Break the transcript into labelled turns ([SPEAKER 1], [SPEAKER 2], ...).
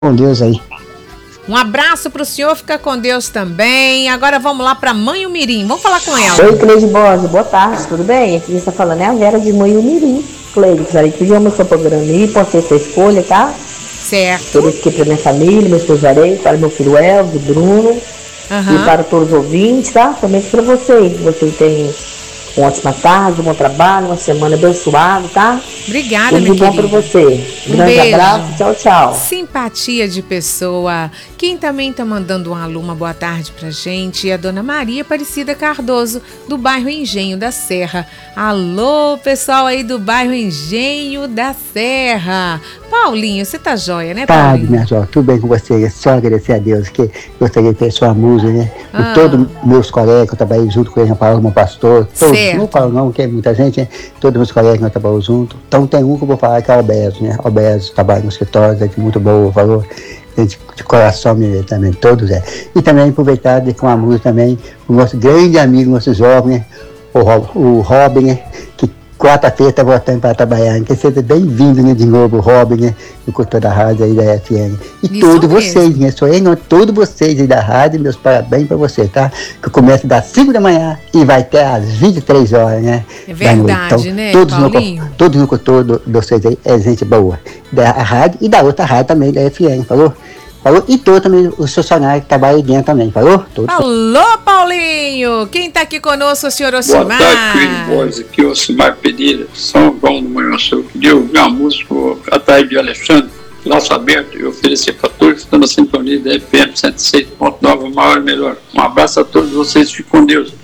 [SPEAKER 1] Com Deus aí.
[SPEAKER 2] Um abraço pro senhor, fica com Deus também. Agora vamos lá pra Mãe Umirim, vamos falar com ela.
[SPEAKER 3] Oi, Cleide Bose, boa tarde, tudo bem? Aqui quem está falando é a Vera de Mãe Umirim. Cleide, gostaria de pedir o seu programa aí, pode ser sua escolha, tá?
[SPEAKER 2] Certo.
[SPEAKER 3] Tudo aqui para minha família, meu esposo Arei, para meu filho Elvio, Bruno, e para todos os ouvintes, tá? Também para você. Você tem uma ótima tarde, um bom trabalho, uma semana abençoada, tá?
[SPEAKER 2] Obrigada,
[SPEAKER 3] tudo
[SPEAKER 2] minha
[SPEAKER 3] bom
[SPEAKER 2] querida.
[SPEAKER 3] para você.
[SPEAKER 2] Um
[SPEAKER 3] Grande
[SPEAKER 2] beijo.
[SPEAKER 3] abraço, tchau, tchau.
[SPEAKER 2] Simpatia de pessoa. Quem também tá mandando um alô, uma boa tarde pra gente é a dona Maria Aparecida Cardoso, do bairro Engenho da Serra. Alô, pessoal aí do bairro Engenho da Serra. Paulinho, você tá joia, né, Paulinho?
[SPEAKER 1] Minha joia, tudo bem com você? É só agradecer a Deus que gostaria de ter sua música, né? E todos meus colegas, que eu trabalhei junto com ele, meu pastor, todos, não falo não, que é muita gente, né? Todos meus colegas que nós trabalhamos juntos. Então tem um que eu vou falar que é o Albezo, né? Albezo trabalha no escritório, gente muito boa, falou. De coração mesmo também, todos é. E também aproveitar de com a música também, o nosso grande amigo, nosso jovem, né? O Robin, né? Que quarta-feira está voltando para trabalhar. Então seja bem-vindo, né, de novo, o Robin, né? No cultor da rádio aí da FM. E todos vocês, né? Sou eu, não, todos vocês aí da rádio, meus parabéns para você, tá? Que eu começo das 5 da manhã e vai até às 23 horas, né?
[SPEAKER 2] É verdade, então, né, Paulinho?
[SPEAKER 1] Todos no cultor de vocês aí é gente boa. Da rádio e da outra rádio também, da FM, falou? Falou? E todo também os funcionários que trabalham aí dentro também, falou?
[SPEAKER 2] Alô, Paulinho! Quem tá aqui conosco, o senhor Ocimar?
[SPEAKER 4] Boa tarde, Cleide Bose, aqui é o Ocimar Pereira, São João do Manhuaçu. Eu queria ouvir uma música a tarde de Alexandre, Laço Aberto, e oferecer para todos que estão na sintonia da FM 106.9, maior e melhor. Um abraço a todos vocês, fiquem com Deus.